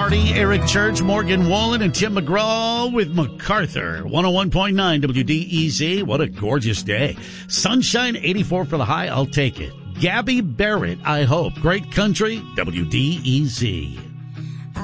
Lombardi, Eric Church, Morgan Wallen, and Tim McGraw with MacArthur. 101.9 WDEZ. What a gorgeous day. Sunshine, 84 for the high. I'll take it. Gabby Barrett, I hope. Great country, WDEZ.